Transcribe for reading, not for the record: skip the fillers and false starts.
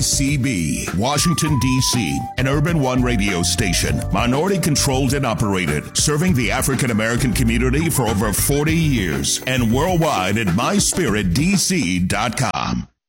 WCB, Washington, D.C., an Urban One radio station, minority controlled and operated, serving the African American community for over 40 years, and worldwide at myspiritdc.com.